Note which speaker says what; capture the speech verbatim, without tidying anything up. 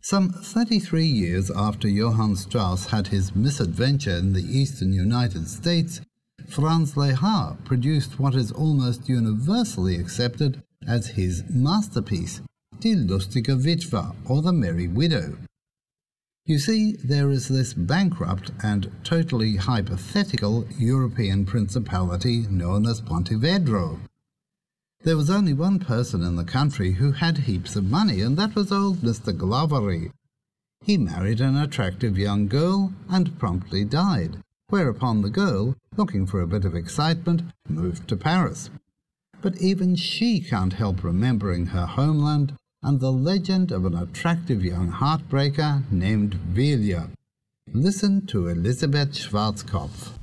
Speaker 1: Some thirty-three years after Johann Strauss had his misadventure in the eastern United States, Franz Lehár produced what is almost universally accepted as his masterpiece, Die lustige Witwe, or The Merry Widow. You see, there is this bankrupt and totally hypothetical European principality known as Pontevedra. There was only one person in the country who had heaps of money, and that was old Mister Glavary. He married an attractive young girl and promptly died, whereupon the girl, looking for a bit of excitement, moved to Paris. But even she can't help remembering her homeland and the legend of an attractive young heartbreaker named Velia. Listen to Elisabeth Schwarzkopf.